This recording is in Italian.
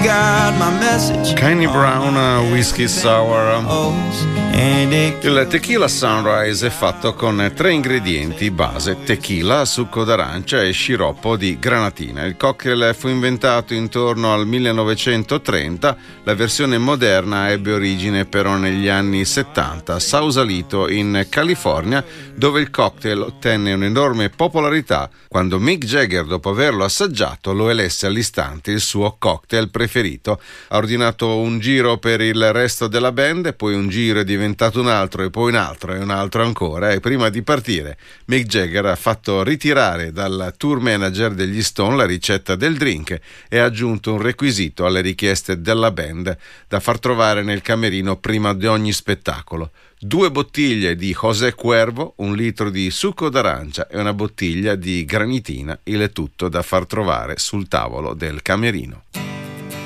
got my message. Kenny Brown, Whiskey Sour. Il tequila Sunrise è fatto con 3 ingredienti base: tequila, succo d'arancia e sciroppo di granatina. Il cocktail fu inventato intorno al 1930, la versione moderna ebbe origine però negli anni 70 a Sausalito in California, dove il cocktail ottenne un'enorme popolarità quando Mick Jagger, dopo averlo assaggiato, lo elesse all'istante il suo cocktail preferito. Ha ordinato un giro per il resto della band, poi un giro è diventato un altro e poi un altro e un altro ancora, e prima di partire Mick Jagger ha fatto ritirare dal tour manager degli Stone la ricetta del drink e ha aggiunto un requisito alle richieste della band da far trovare nel camerino prima di ogni spettacolo: 2 bottiglie di José Cuervo, 1 litro di succo d'arancia e una bottiglia di granitina, il tutto da far trovare sul tavolo del camerino.